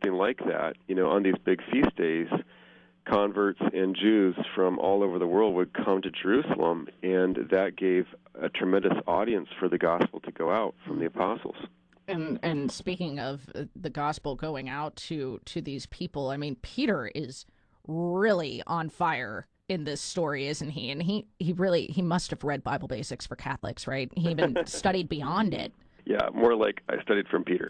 something like that, on these big feast days, converts and Jews from all over the world would come to Jerusalem, and that gave a tremendous audience for the gospel to go out from the apostles. And speaking of the gospel going out to these people, I mean, Peter is really on fire in this story, isn't he? And he must have read Bible Basics for Catholics, right? He even studied beyond it. Yeah, more like I studied from Peter.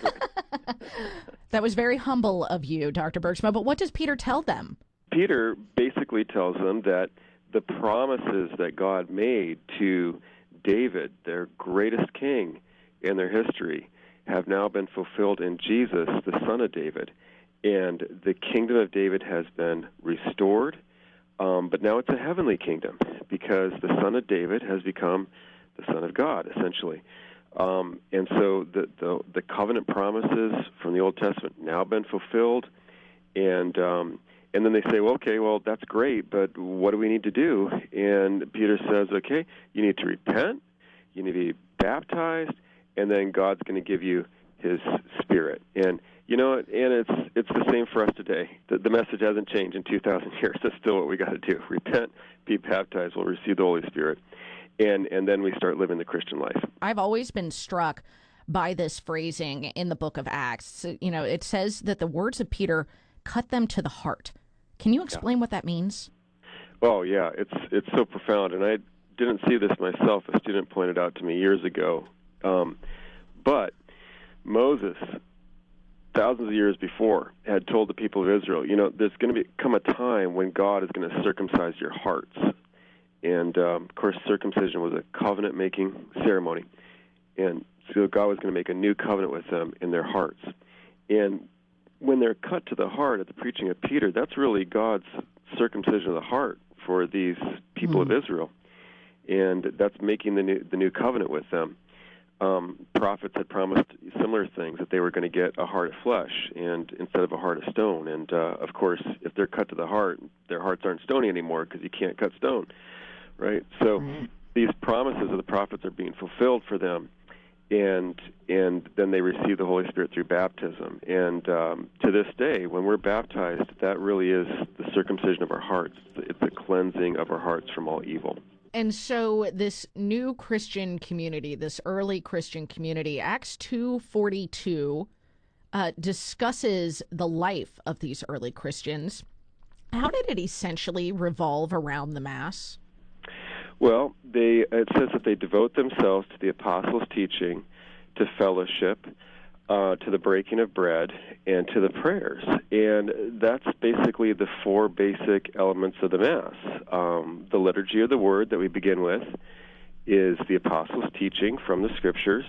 That was very humble of you, Dr. Bergsma, but what does Peter tell them? Peter basically tells them that the promises that God made to David, their greatest king in their history, have now been fulfilled in Jesus, the son of David. And the kingdom of David has been restored, but now it's a heavenly kingdom because the son of David has become the son of God, essentially. And so the covenant promises from the Old Testament now been fulfilled, and then they say, well, okay, well, that's great, but what do we need to do? And Peter says, okay, you need to repent, you need to be baptized, and then God's going to give you His Spirit. And and it's the same for us today. The message hasn't changed in 2,000 years. That's still what we got to do: repent, be baptized, we'll receive the Holy Spirit. And then we start living the Christian life. I've always been struck by this phrasing in the book of Acts. It says that the words of Peter cut them to the heart. Can you explain what that means? Oh, yeah. It's so profound. And I didn't see this myself. A student pointed out to me years ago. But Moses, thousands of years before, had told the people of Israel, there's going to come a time when God is going to circumcise your hearts. And, of course, circumcision was a covenant-making ceremony. And so God was going to make a new covenant with them in their hearts. And when they're cut to the heart at the preaching of Peter, that's really God's circumcision of the heart for these people of Israel. And that's making the new covenant with them. Prophets had promised similar things, that they were going to get a heart of flesh and instead of a heart of stone. And, of course, if they're cut to the heart, their hearts aren't stony anymore because you can't cut stone. Right? So these promises of the prophets are being fulfilled for them, and then they receive the Holy Spirit through baptism. And to this day, when we're baptized, that really is the circumcision of our hearts. It's the cleansing of our hearts from all evil. And so this new Christian community, this early Christian community, Acts 2:42, discusses the life of these early Christians. How did it essentially revolve around the Mass? Well, it says that they devote themselves to the apostles' teaching, to fellowship, to the breaking of bread, and to the prayers. And that's basically the four basic elements of the Mass. The liturgy of the Word that we begin with is the apostles' teaching from the Scriptures.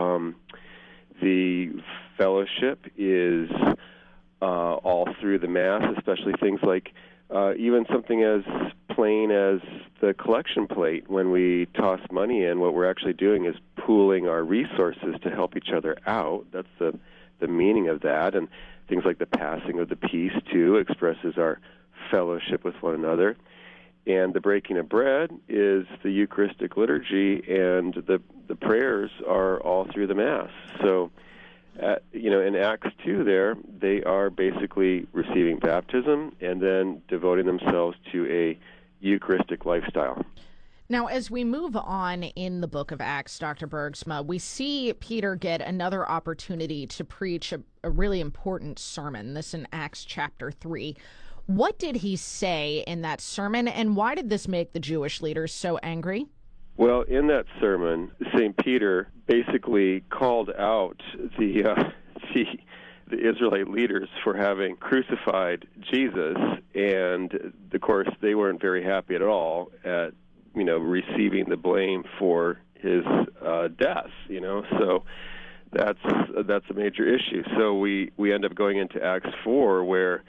The fellowship is all through the Mass, especially things like even something as plain as the collection plate. When we toss money in, what we're actually doing is pooling our resources to help each other out. That's the meaning of that. And things like the passing of the peace, too, expresses our fellowship with one another. And the breaking of bread is the Eucharistic liturgy, and the prayers are all through the Mass. So, in Acts 2 there, they are basically receiving baptism and then devoting themselves to a Eucharistic lifestyle. Now, as we move on in the book of Acts, Dr. Bergsma, we see Peter get another opportunity to preach a really important sermon, this in Acts chapter 3. What did he say in that sermon, and why did this make the Jewish leaders so angry? Well, in that sermon, St. Peter basically called out the Israelite leaders for having crucified Jesus, and of course they weren't very happy at all at receiving the blame for his death. So that's a major issue. So we end up going into Acts 4, where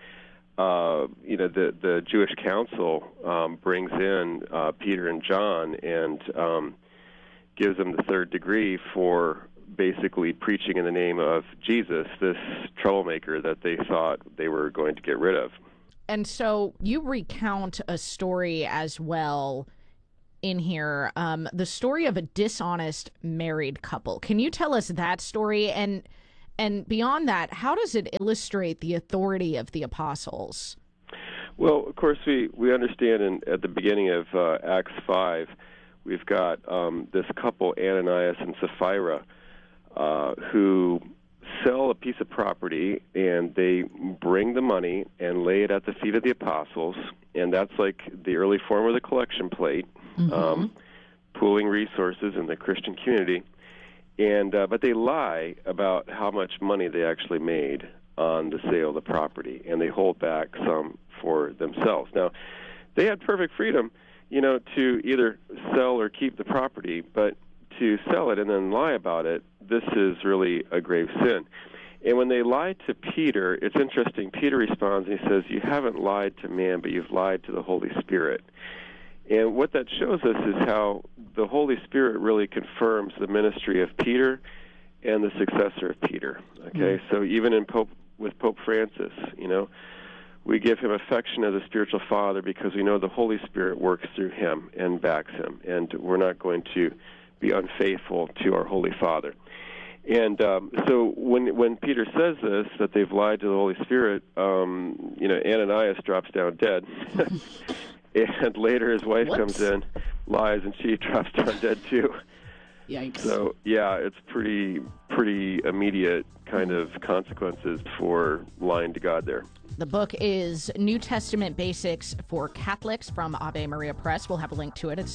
the Jewish council brings in Peter and John and gives them the third degree for basically preaching in the name of Jesus, this troublemaker that they thought they were going to get rid of. And so you recount a story as well in here, the story of a dishonest married couple. Can you tell us that story? And And beyond that, how does it illustrate the authority of the apostles? Well, of course, we understand at the beginning of Acts 5, we've got this couple, Ananias and Sapphira, who sell a piece of property, and they bring the money and lay it at the feet of the apostles, and that's like the early form of the collection plate, pooling resources in the Christian community. And but they lie about how much money they actually made on the sale of the property, and they hold back some for themselves. Now, they had perfect freedom, to either sell or keep the property, but to sell it and then lie about it, this is really a grave sin. And when they lie to Peter, it's interesting. Peter responds and he says, "You haven't lied to man, but you've lied to the Holy Spirit." And what that shows us is how the Holy Spirit really confirms the ministry of Peter and the successor of Peter. Okay, so even with Pope Francis, we give him affection as a spiritual father because we know the Holy Spirit works through him and backs him, and we're not going to be unfaithful to our Holy Father. And so when Peter says this, that they've lied to the Holy Spirit, Ananias drops down dead. And later his wife comes in, lies, and she drops down dead too. Yikes. So, yeah, it's pretty immediate kind of consequences for lying to God there. The book is New Testament Basics for Catholics from Ave Maria Press. We'll have a link to it at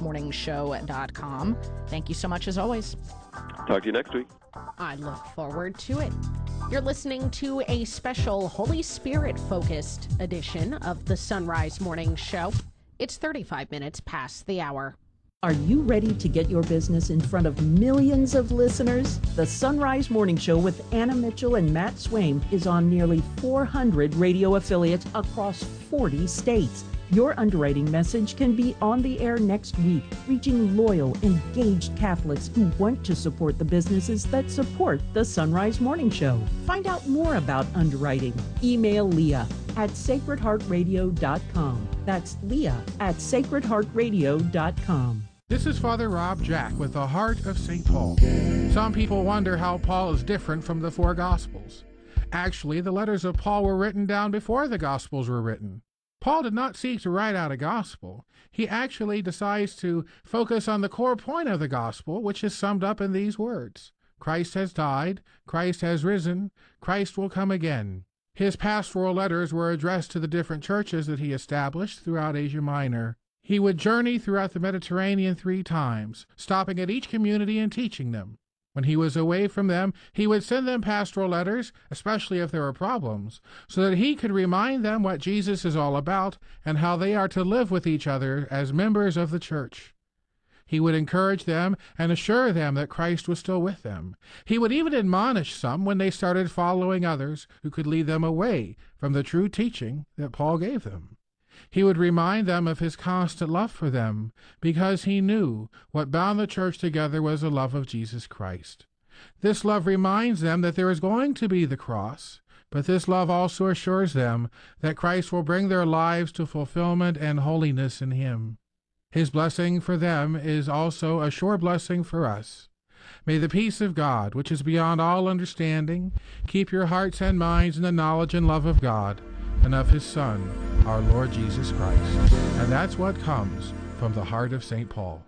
sunrisemorningshow.com. Thank you so much, as always. Talk to you next week. I look forward to it. You're listening to a special Holy Spirit-focused edition of the Sunrise Morning Show. It's 35 minutes past the hour. Are you ready to get your business in front of millions of listeners? The Sunrise Morning Show with Anna Mitchell and Matt Swaim is on nearly 400 radio affiliates across 40 states. Your underwriting message can be on the air next week, reaching loyal, engaged Catholics who want to support the businesses that support the Sunrise Morning Show. Find out more about underwriting. Email Leah at sacredheartradio.com. That's Leah at sacredheartradio.com. This is Father Rob Jack with the Heart of St. Paul. Some people wonder how Paul is different from the four Gospels. Actually, the letters of Paul were written down before the Gospels were written. Paul did not seek to write out a gospel. He actually decides to focus on the core point of the gospel, which is summed up in these words. Christ has died, Christ has risen, Christ will come again. His pastoral letters were addressed to the different churches that he established throughout Asia Minor. He would journey throughout the Mediterranean 3 times, stopping at each community and teaching them. When he was away from them, he would send them pastoral letters, especially if there were problems, so that he could remind them what Jesus is all about and how they are to live with each other as members of the church. He would encourage them and assure them that Christ was still with them. He would even admonish some when they started following others who could lead them away from the true teaching that Paul gave them. He would remind them of his constant love for them, because he knew what bound the church together was the love of Jesus Christ. This love reminds them that there is going to be the cross, but this love also assures them that Christ will bring their lives to fulfillment and holiness in him. His blessing for them is also a sure blessing for us. May the peace of God, which is beyond all understanding, keep your hearts and minds in the knowledge and love of God and of his Son, our Lord Jesus Christ. And that's what comes from the heart of St. Paul.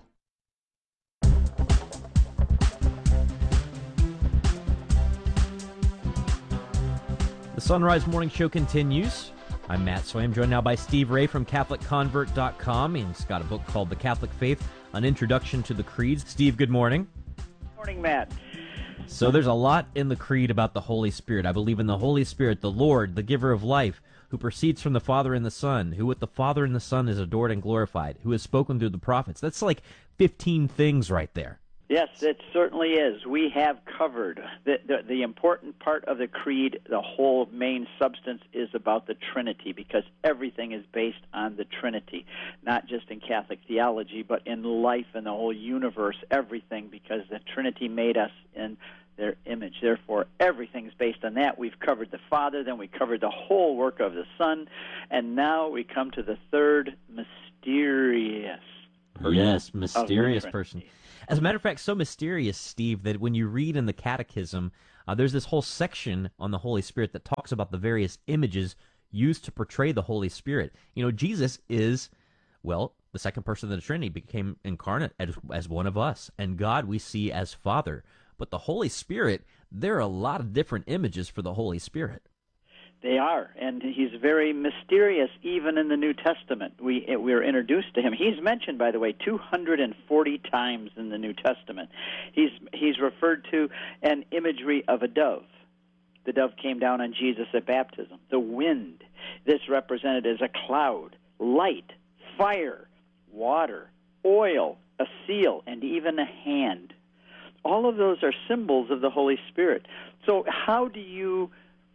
The Sunrise Morning Show continues. I'm Matt Swaim, joined now by Steve Ray from CatholicConvert.com. He's got a book called The Catholic Faith, An Introduction to the Creeds. Steve, good morning. Good morning, Matt. So there's a lot in the creed about the Holy Spirit. I believe in the Holy Spirit, the Lord, the giver of life, who proceeds from the Father and the Son, who with the Father and the Son is adored and glorified, who has spoken through the prophets. That's like 15 things right there. Yes, it certainly is. We have covered the important part of the creed. The whole main substance is about the Trinity, because everything is based on the Trinity, not just in Catholic theology, but in life and the whole universe, everything, because the Trinity made us in their image. Therefore, everything's based on that. We've covered the Father, then we covered the whole work of the Son, and now we come to the third mysterious person. Yes, mysterious person. As a matter of fact, so mysterious, Steve, that when you read in the Catechism, There's this whole section on the Holy Spirit that talks about the various images used to portray the Holy Spirit. Jesus is, well, the second person of the Trinity, became incarnate as one of us, and God we see as Father. But the Holy Spirit, there are a lot of different images for the Holy Spirit. They are, and he's very mysterious even in the New Testament. We're introduced to him. He's mentioned, by the way, 240 times in the New Testament. He's referred to an imagery of a dove. The dove came down on Jesus at baptism. The wind, this represented as a cloud, light, fire, water, oil, a seal, and even a hand. All of those are symbols of the Holy Spirit. So how do you,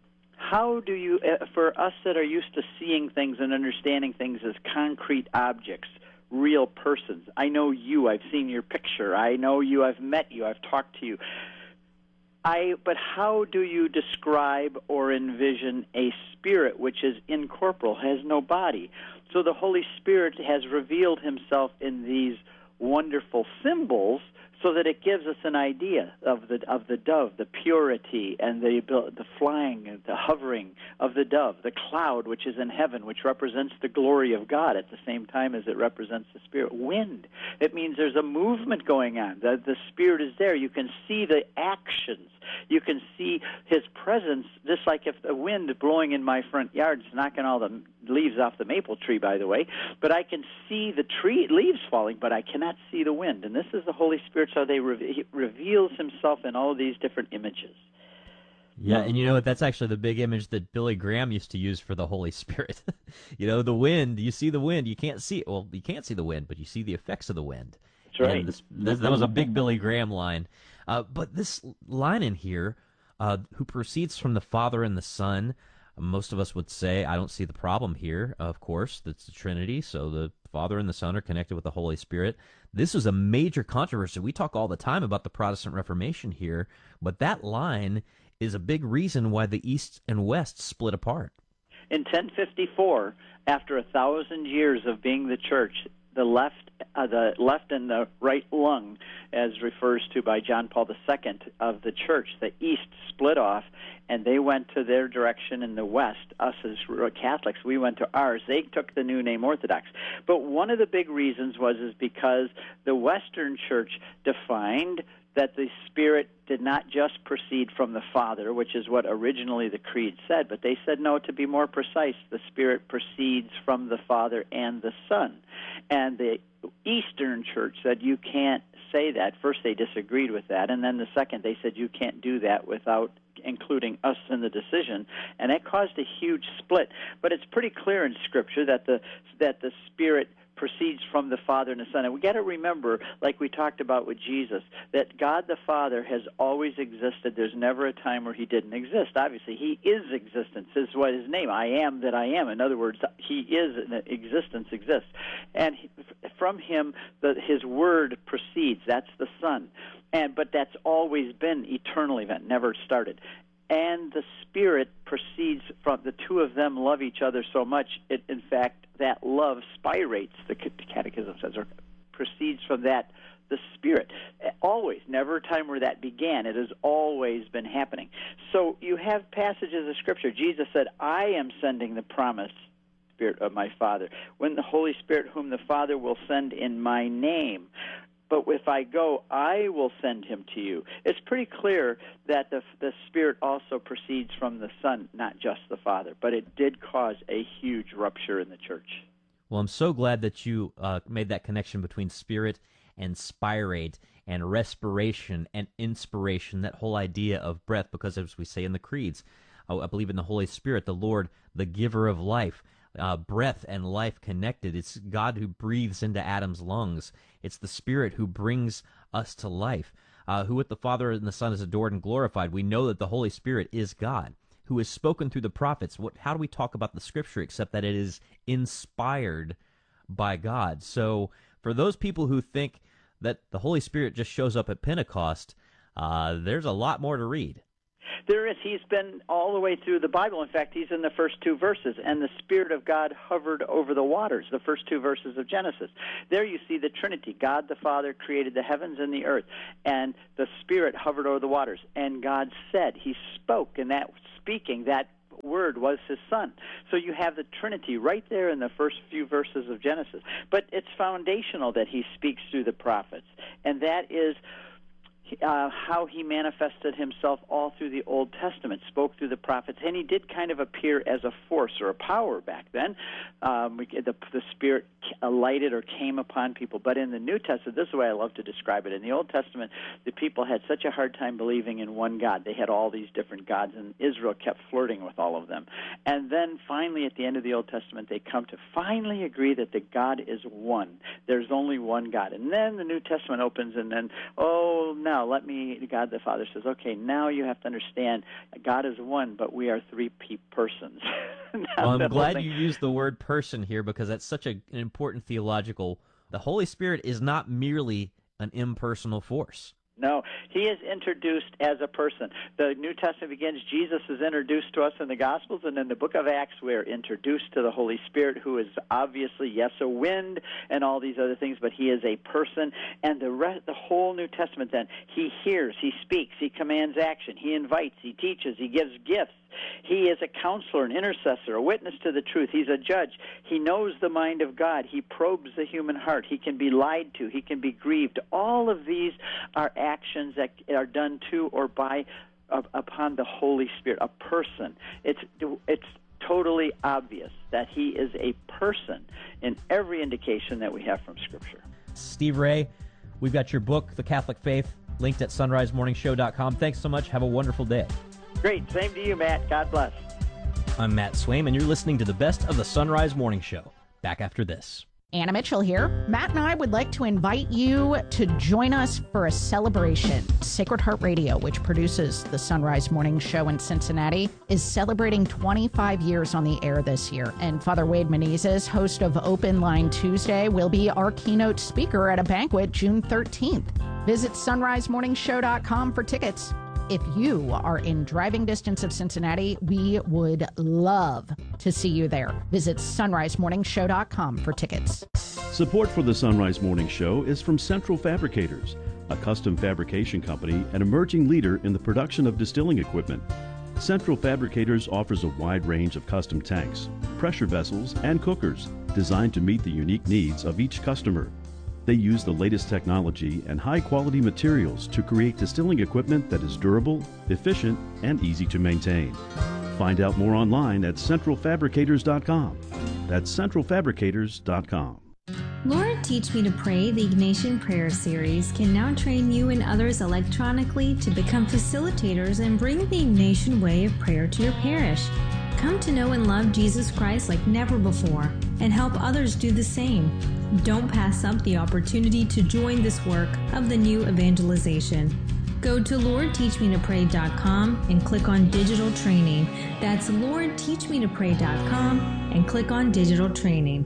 for us that are used to seeing things and understanding things as concrete objects, real persons, I know you, I've seen your picture, I know you, I've met you, I've talked to you, but how do you describe or envision a spirit which is incorporeal, has no body? So the Holy Spirit has revealed himself in these wonderful symbols so that it gives us an idea of the dove, the purity and the flying, the hovering of the dove, the cloud which is in heaven, which represents the glory of God at the same time as it represents the Spirit. Wind, it means there's a movement going on. The Spirit is there. You can see the actions. You can see his presence, just like if the wind blowing in my front yard is knocking all the leaves off the maple tree, by the way, but I can see the tree leaves falling, but I cannot see the wind. And this is the Holy Spirit, so he reveals himself in all of these different images. Yeah, and that's actually the big image that Billy Graham used to use for the Holy Spirit. The wind, you see the wind, you can't see it. Well, you can't see the wind, but you see the effects of the wind. That's right. That was a big Billy Graham line. But this line in here, who proceeds from the Father and the Son, most of us would say, I don't see the problem here. Of course, that's the Trinity, so the Father and the Son are connected with the Holy Spirit. This is a major controversy. We talk all the time about the Protestant Reformation here, but that line is a big reason why the East and West split apart. In 1054, after 1,000 years of being the church, the left and the right lung, as refers to by John Paul II of the church, the East split off, and they went to their direction in the West. Us as Catholics, we went to ours. They took the new name Orthodox. But one of the big reasons is because the Western Church defined that the Spirit did not just proceed from the Father, which is what originally the Creed said, but they said, no, to be more precise, the Spirit proceeds from the Father and the Son. And the Eastern Church said, you can't say that. First, they disagreed with that, and then the second, they said, you can't do that without including us in the decision, and that caused a huge split. But it's pretty clear in Scripture that the Spirit proceeds from the Father and the Son. And we got to remember, like we talked about with Jesus, that God the Father has always existed. There's never a time where he didn't exist. Obviously, he is existence. This is what his name, I am that I am. In other words, he is, existence exists. And from him, his word proceeds. That's the Son. But that's always been eternal event, never started. And the Spirit proceeds from the two of them love each other so much, in fact, that love spirates, the Catechism says, or proceeds from that, the Spirit. Always, never a time where that began. It has always been happening. So you have passages of Scripture. Jesus said, I am sending the promised Spirit of my Father. When the Holy Spirit, whom the Father will send in my name, but if I go, I will send him to you. It's pretty clear that the Spirit also proceeds from the Son, not just the Father. But it did cause a huge rupture in the church. Well, I'm so glad that you made that connection between Spirit and spirate and respiration and inspiration, that whole idea of breath, because as we say in the creeds, I believe in the Holy Spirit, the Lord, the giver of life. Breath and life connected. It's God who breathes into Adam's lungs. It's the Spirit who brings us to life, who with the Father and the Son is adored and glorified. We know that the Holy Spirit is God, who has spoken through the prophets. How do we talk about the Scripture except that it is inspired by God? So for those people who think that the Holy Spirit just shows up at Pentecost, there's a lot more to read. There is. He's been all the way through the Bible. In fact, he's in the first 2 verses. And the Spirit of God hovered over the waters, the first 2 verses of Genesis. There you see the Trinity. God the Father created the heavens and the earth, and the Spirit hovered over the waters. And God said, he spoke, and that speaking, that word was his Son. So you have the Trinity right there in the first few verses of Genesis. But it's foundational that he speaks through the prophets, and that is how he manifested himself all through the Old Testament, spoke through the prophets, and he did kind of appear as a force or a power back then. The Spirit alighted or came upon people. But in the New Testament, this is the way I love to describe it. In the Old Testament, the people had such a hard time believing in one God. They had all these different gods, and Israel kept flirting with all of them. And then finally, at the end of the Old Testament, they come to finally agree that the God is one. There's only one God. And then the New Testament opens, and then, God the Father says, okay, now you have to understand God is one, but we are 3 persons. Well, I'm glad you used the word person here, because that's such an important theological. The Holy Spirit is not merely an impersonal force. No, he is introduced as a person. The New Testament begins, Jesus is introduced to us in the Gospels, and in the book of Acts we're introduced to the Holy Spirit, who is obviously, yes, a wind and all these other things, but he is a person. And the whole New Testament then, he hears, he speaks, he commands action, he invites, he teaches, he gives gifts. He is a counselor, an intercessor, a witness to the truth. He's a judge. He knows the mind of God. He probes the human heart. He can be lied to. He can be grieved. All of these are actions that are done to or by upon the Holy Spirit, a person. It's totally obvious that he is a person in every indication that we have from Scripture. Steve Ray, we've got your book, The Catholic Faith, linked at sunrisemorningshow.com. Thanks so much. Have a wonderful day. Great. Same to you, Matt. God bless. I'm Matt Swaim, and you're listening to the best of the Sunrise Morning Show. Back after this. Anna Mitchell here. Matt and I would like to invite you to join us for a celebration. Sacred Heart Radio, which produces the Sunrise Morning Show in Cincinnati, is celebrating 25 years on the air this year. And Father Wade Menezes, host of Open Line Tuesday, will be our keynote speaker at a banquet June 13th. Visit sunrisemorningshow.com for tickets. If you are in driving distance of Cincinnati, we would love to see you there. Visit sunrisemorningshow.com for tickets. Support for the Sunrise Morning Show is from Central Fabricators, a custom fabrication company and emerging leader in the production of distilling equipment. Central Fabricators offers a wide range of custom tanks, pressure vessels, and cookers designed to meet the unique needs of each customer. They use the latest technology and high-quality materials to create distilling equipment that is durable, efficient, and easy to maintain. Find out more online at centralfabricators.com. That's centralfabricators.com. Lord Teach Me to Pray, the Ignatian Prayer Series, can now train you and others electronically to become facilitators and bring the Ignatian way of prayer to your parish. Come to know and love Jesus Christ like never before and help others do the same. Don't pass up the opportunity to join this work of the new evangelization. Go to LordTeachMeToPray.com and click on Digital Training. That's LordTeachMeToPray.com and click on Digital Training.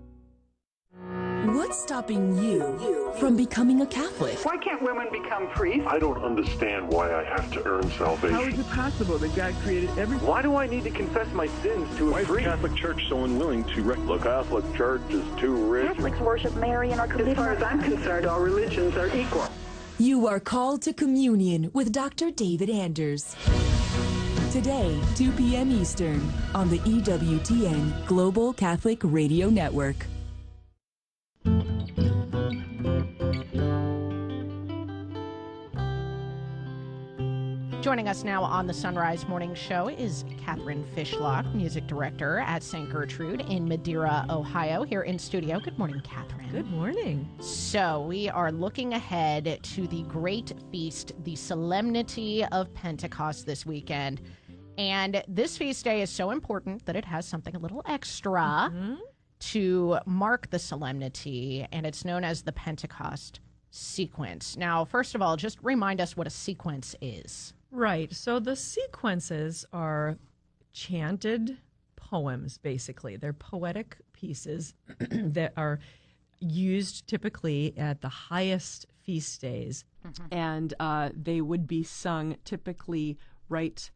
What's stopping you from becoming a Catholic? Why can't women become priests? I don't understand why I have to earn salvation. How is it possible that God created everything? Why do I need to confess my sins to a priest? Why is the Catholic Church so unwilling to The Catholic Church is too rich. Catholics worship Mary and are committed. As far as I'm concerned, all religions are equal. You are called to communion with Dr. David Anders. Today, 2 p.m. Eastern, on the EWTN Global Catholic Radio Network. Joining us now on the Sunrise Morning Show is Catherine Fishlock, music director at St. Gertrude in Madeira, Ohio, here in studio. Good morning, Catherine. Good morning. So we are looking ahead to the great feast, the Solemnity of Pentecost this weekend. And this feast day is so important that it has something a little extra to mark the solemnity, and it's known as the Pentecost sequence. Now, first of all, just remind us what a sequence is. Right. So the sequences are chanted poems, basically. They're poetic pieces that are used typically at the highest feast days. And they would be sung typically right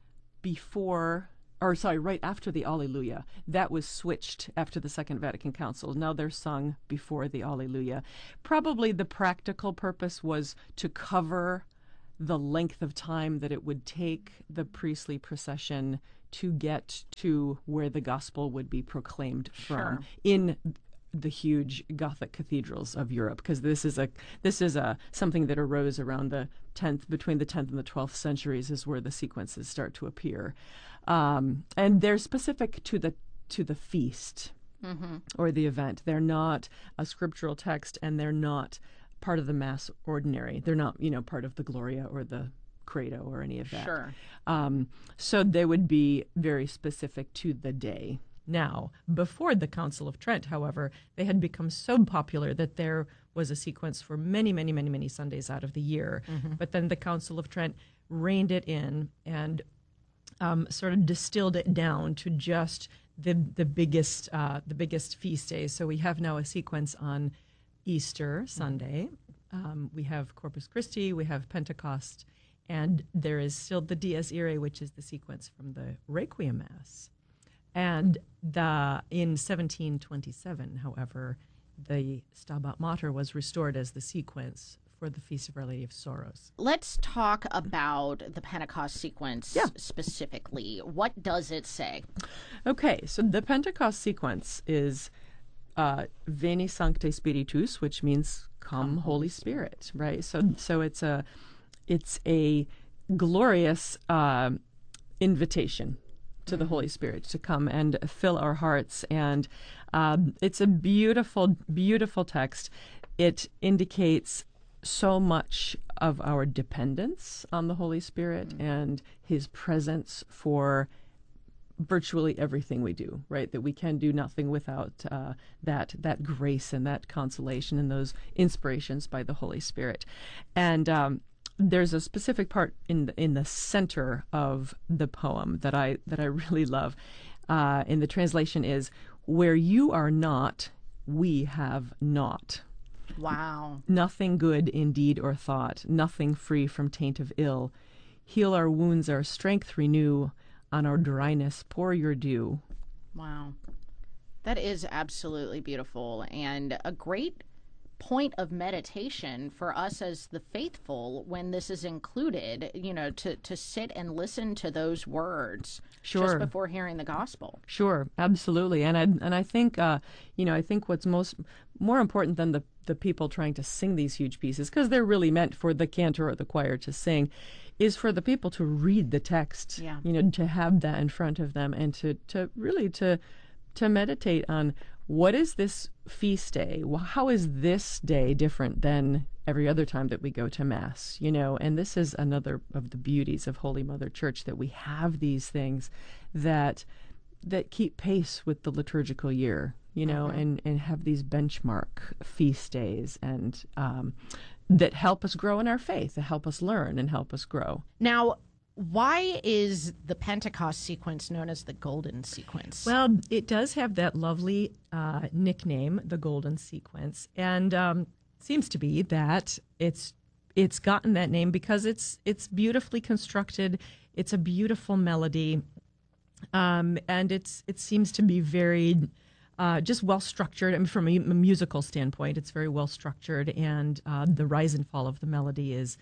after the Alleluia. That was switched after the Second Vatican Council. Now they're sung before the Alleluia. Probably the practical purpose was to cover the length of time that it would take the priestly procession to get to where the gospel would be proclaimed from in the huge Gothic cathedrals of Europe, because this is something that arose around between the 10th and the 12th centuries is where the sequences start to appear, and they're specific to the feast or the event. They're not a scriptural text, and they're not part of the Mass Ordinary. They're not part of the Gloria or the Credo or any of that. Sure. So they would be very specific to the day. Now, before the Council of Trent, however, they had become so popular that there was a sequence for many, many, many, many Sundays out of the year. But then the Council of Trent reined it in and sort of distilled it down to just the biggest feast days. So we have now a sequence on Easter Sunday. We have Corpus Christi, we have Pentecost, and there is still the Dies Irae, which is the sequence from the Requiem Mass. And in 1727, however, the Stabat Mater was restored as the sequence for the Feast of Our Lady of Sorrows. Let's talk about the Pentecost sequence specifically. What does it say? Okay, so the Pentecost sequence is Veni Sancte Spiritus, which means "Come, Holy Spirit," right? So it's a glorious invitation to the Holy Spirit to come and fill our hearts. And it's a beautiful, beautiful text. It indicates so much of our dependence on the Holy Spirit and his presence for virtually everything we do, right? That we can do nothing without that grace and that consolation and those inspirations by the Holy Spirit. And there's a specific part in the center of the poem that I really love. In the translation is, "Where you are not, we have not." Wow. "Nothing good in deed or thought, nothing free from taint of ill. Heal our wounds, our strength renew, on our dryness pour your dew." Wow. That is absolutely beautiful, and a great point of meditation for us as the faithful when this is included, to sit and listen to those words just before hearing the gospel. Sure, absolutely. And I think I think what's more important than the people trying to sing these huge pieces, because they're really meant for the cantor or the choir to sing, is for the people to read the text. Yeah. To have that in front of them and to really meditate on, what is this feast day? How is this day different than every other time that we go to Mass? And this is another of the beauties of Holy Mother Church, that we have these things that keep pace with the liturgical year, and have these benchmark feast days, and that help us grow in our faith, that help us learn and help us grow. Now, why is the Pentecost sequence known as the Golden Sequence? Well, it does have that lovely nickname, the Golden Sequence, and seems to be that it's gotten that name because it's beautifully constructed. It's a beautiful melody, and it seems to be very just well structured. I mean, from a musical standpoint, it's very well structured, and the rise and fall of the melody is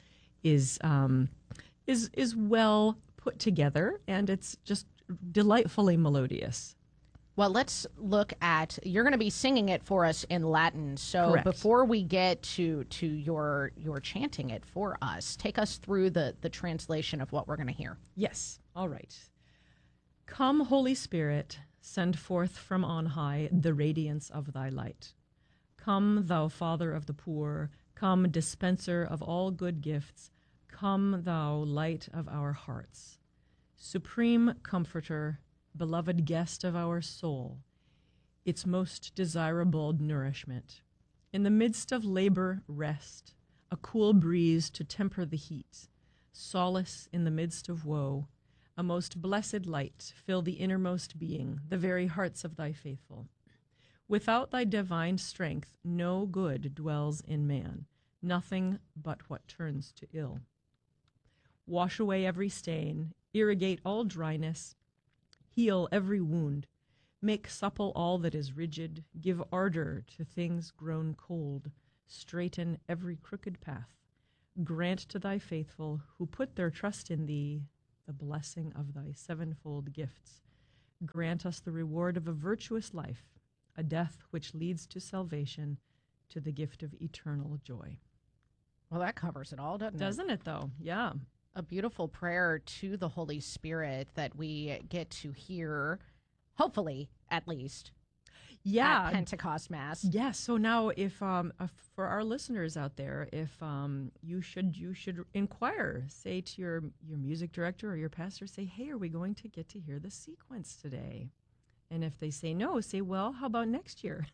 well put together, and it's just delightfully melodious. Well, let's look at, you're going to be singing it for us in Latin. So Correct. Before we get to your chanting it for us, take us through the translation of what we're going to hear. Yes. All right. Come, Holy Spirit, send forth from on high the radiance of thy light. Come, thou Father of the poor, come, dispenser of all good gifts, come, thou light of our hearts. Supreme Comforter, beloved guest of our soul, its most desirable nourishment. In the midst of labor, rest, a cool breeze to temper the heat, solace in the midst of woe, a most blessed light fill the innermost being, the very hearts of thy faithful. Without thy divine strength, no good dwells in man, nothing but what turns to ill. Wash away every stain, irrigate all dryness, heal every wound, make supple all that is rigid, give ardor to things grown cold, straighten every crooked path. Grant to thy faithful who put their trust in thee the blessing of thy sevenfold gifts. Grant us the reward of a virtuous life, a death which leads to salvation, to the gift of eternal joy. Well, that covers it all, doesn't it? Doesn't it, though? Yeah. A beautiful prayer to the Holy Spirit that we get to hear, hopefully, at least, at Pentecost Mass. Yes. So now, if for our listeners out there, if you should inquire, say to your music director or your pastor, say, "Hey, are we going to get to hear the sequence today?" And if they say no, say, "Well, how about next year?"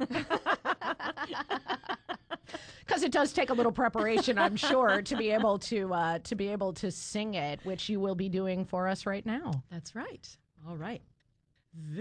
Because it does take a little preparation, I'm sure, to be able to sing it, which you will be doing for us right now. That's right. All right.